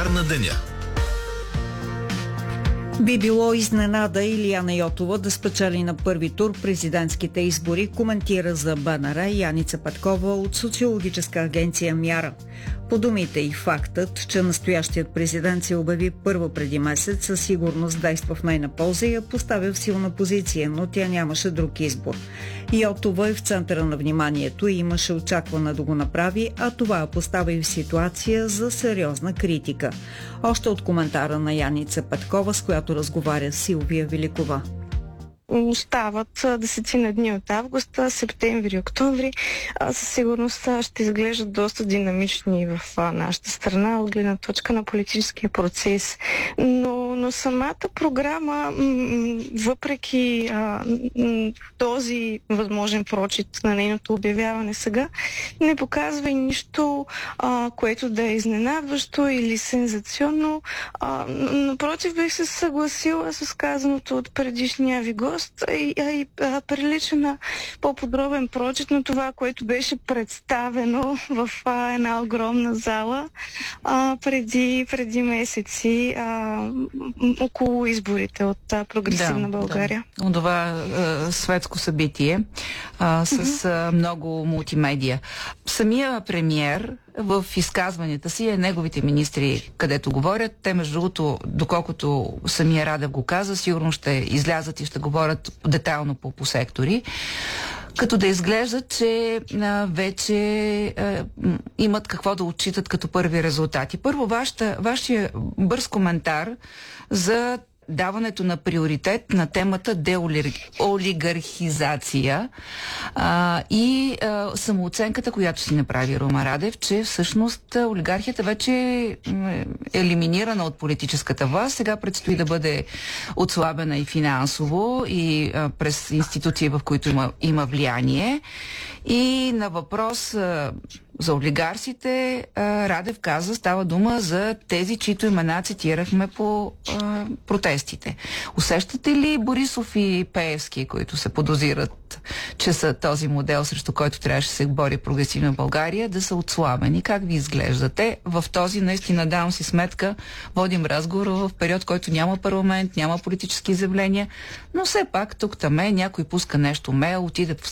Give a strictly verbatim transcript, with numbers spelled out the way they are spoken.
Коментар на деня. Би било изненада Илияна Йотова да спечели на първи тур президентските избори, коментира за БНР Яница Петкова от социологическа агенция Мяра. По думите и фактът, че настоящият президент се обяви първо преди месец, със сигурност действа в нейна полза и я поставя в силна позиция, но тя нямаше друг избор. Йотова е в центъра на вниманието и имаше очакване да го направи, а това я постави в ситуация за сериозна критика. Още от коментара на Яница Петкова, с която разговаря Силвия Великова. Остават десетина дни от августа, септември, октомври. Със сигурност ще изглеждат доста динамични в нашата страна от гледна точка на политическия процес. Но, но самата програма, въпреки а, този възможен прочит на нейното обявяване сега, не показва и нищо, а, което да е изненадващо или сензационно. А, напротив, бих се съгласила с казаното от предишния ви гост, и, и а, прилича на по-подробен прочит на това, което беше представено в а, една огромна зала а, преди, преди месеци а, около изборите от а, Прогресивна да, България. Да. Това а, светско събитие а, с mm-hmm. а, много мултимедия. Самия премиер в изказванията си, е неговите министри, където говорят, те между другото, доколкото самия Радев го каза, сигурно ще излязат и ще говорят детайлно по, по сектори, като да изглежда, че а, вече а, имат какво да отчитат като първи резултати. Първо, вашата, вашия бърз коментар за даването на приоритет на темата деолигархизация а, и а, самооценката, която си направи Румен Радев, че всъщност олигархията вече е елиминирана от политическата власт, сега предстои да бъде отслабена и финансово и а, през институции, в които има, има влияние. И на въпрос а, за олигарсите, а, Радев каза, става дума за тези, чието имена цитирахме по а, протестите. Усещате ли Борисов и Пеевски, които се подозират, че са този модел, срещу който трябваше да се бори Прогресивна България, да са отслабени? Как ви изглеждате? В този, наистина, давам си сметка, водим разговор в период, който няма парламент, няма политически изявления, но все пак тук-таме някой пуска нещо мейл, отиде